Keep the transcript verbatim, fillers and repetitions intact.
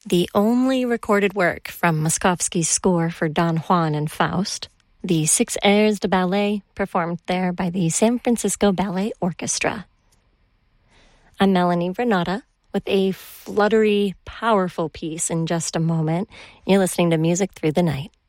the only recorded work from Moszkowski's score for Don Juan and Faust, the six airs de ballet performed there by the San Francisco Ballet Orchestra. I'm Melanie Renata with a fluttery, powerful piece in just a moment. You're listening to Music Through the Night.